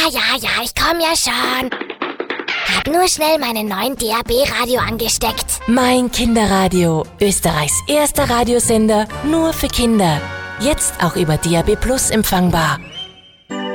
Ja, ich komm ja schon. Hab nur schnell meinen neuen DAB-Radio angesteckt. Mein Kinderradio, Österreichs erster Radiosender, nur für Kinder. Jetzt auch über DAB+ empfangbar.